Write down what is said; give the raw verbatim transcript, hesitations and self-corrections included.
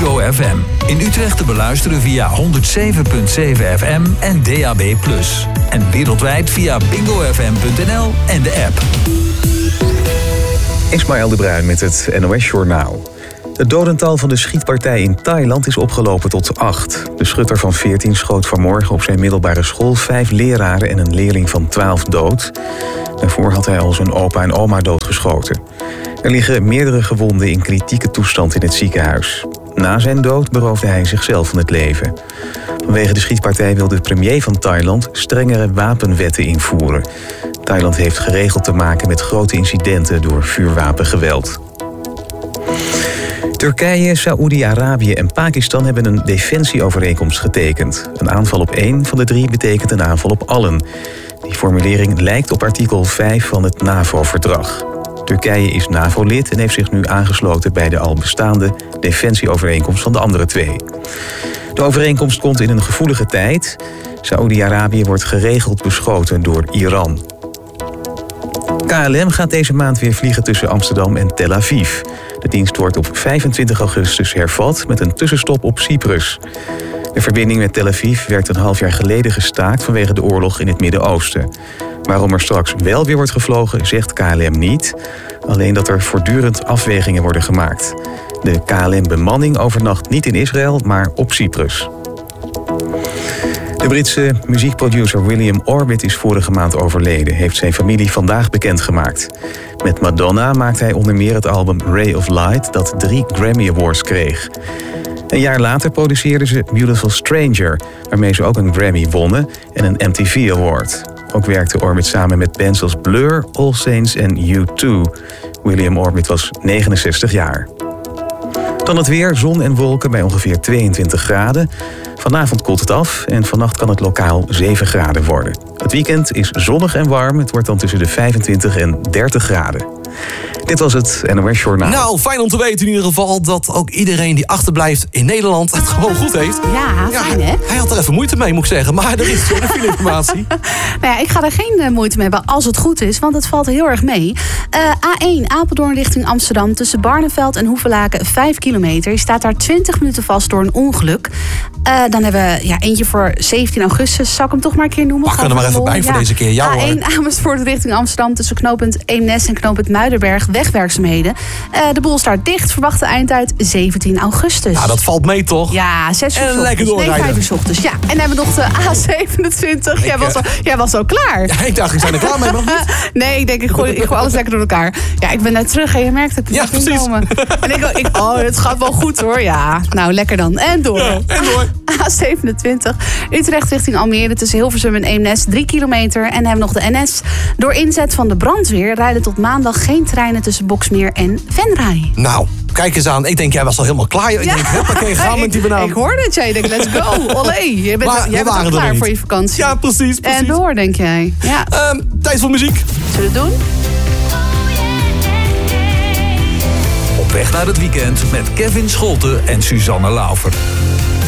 Bingo F M. In Utrecht te beluisteren via honderd zeven komma zeven F M en D A B plus. En wereldwijd via bingo f m punt n l en de app. Ismaël de Bruin met het N O S-journaal. Het dodental van de schietpartij in Thailand is opgelopen tot acht. De schutter van veertien schoot vanmorgen op zijn middelbare school vijf leraren en een leerling van twaalf dood. Daarvoor had hij al zijn opa en oma doodgeschoten. Er liggen meerdere gewonden in kritieke toestand in het ziekenhuis. Na zijn dood beroofde hij zichzelf van het leven. Vanwege de schietpartij wil de premier van Thailand strengere wapenwetten invoeren. Thailand heeft geregeld te maken met grote incidenten door vuurwapengeweld. Turkije, Saoedi-Arabië en Pakistan hebben een defensieovereenkomst getekend. Een aanval op één van de drie betekent een aanval op allen. Die formulering lijkt op artikel vijf van het NAVO-verdrag. Turkije is NAVO-lid en heeft zich nu aangesloten bij de al bestaande defensieovereenkomst van de andere twee. De overeenkomst komt in een gevoelige tijd. Saoedi-Arabië wordt geregeld beschoten door Iran. K L M gaat deze maand weer vliegen tussen Amsterdam en Tel Aviv. De dienst wordt op vijfentwintig augustus hervat met een tussenstop op Cyprus. De verbinding met Tel Aviv werd een half jaar geleden gestaakt vanwege de oorlog in het Midden-Oosten. Waarom er straks wel weer wordt gevlogen, zegt K L M niet. Alleen dat er voortdurend afwegingen worden gemaakt. De K L M-bemanning overnacht niet in Israël, maar op Cyprus. De Britse muziekproducer William Orbit is vorige maand overleden, heeft zijn familie vandaag bekendgemaakt. Met Madonna maakte hij onder meer het album Ray of Light, dat drie Grammy Awards kreeg. Een jaar later produceerden ze Beautiful Stranger, waarmee ze ook een Grammy wonnen en een M T V Award. Ook werkte Orbit samen met bands als Blur, All Saints en U twee. William Orbit was negenenzestig jaar. Dan het weer, zon en wolken bij ongeveer tweeëntwintig graden. Vanavond koelt het af en vannacht kan het lokaal zeven graden worden. Het weekend is zonnig en warm. Het wordt dan tussen de vijfentwintig en dertig graden. Dit was het N O S-journaal. Nou, fijn om te weten in ieder geval dat ook iedereen die achterblijft in Nederland het gewoon goed heeft. Ja, ja fijn hè? Hij had er even moeite mee, moet ik zeggen. Maar er is veel informatie. Nou ja, ik ga er geen uh, moeite mee hebben als het goed is, want het valt heel erg mee. Uh, A één, Apeldoorn richting Amsterdam, tussen Barneveld en Hoevelaken, vijf kilometer. Je staat daar twintig minuten vast door een ongeluk. Uh, dan hebben we ja, eentje voor zeventien augustus. Zal ik hem toch maar een keer noemen? Pak er maar even bij voor ja. deze keer. Ja, A één, hoor. Amersfoort richting Amsterdam, tussen knooppunt Eemnes en knooppunt Muidenberg, wegwerkzaamheden. Uh, de boel staat dicht, verwachte eindtijd zeventien augustus. Ja, dat valt mee toch? Ja, zes uur en ochtends. lekker doorrijden. Nee, vijf uur 's ochtends. Ja, en dan hebben we nog de A zevenentwintig. Ik, Jij was, al, jij was al klaar. Ja, ik dacht, ik zijn er klaar mee, maar nog niet. Nee, ik denk, ik gooi, ik gooi alles lekker door elkaar. Ja, ik ben net terug en je merkt dat ik Ja, precies. komen. En ik, ik, oh, het gaat wel goed hoor. Ja, nou, lekker dan. En door. Ja, en door. A zevenentwintig. Utrecht richting Almere tussen Hilversum en Eemnes, drie kilometer. En dan hebben we nog de N S. Door inzet van de brandweer rijden tot maandag geen treinen tussen Boksmeer en Venray. Nou, kijk eens aan. Ik denk, jij was al helemaal klaar. Ik Ja. denk, huppakee, gaan met die banaan. Ik hoorde het, jij denkt, let's go. Olé, je bent, Maar we jij bent waren al er klaar niet. voor je vakantie. Ja, precies, precies. En door, denk jij. Ja. Um, tijd voor muziek. Zullen we het doen? Op weg naar het weekend met Kevin Scholten en Suzanne Laufer.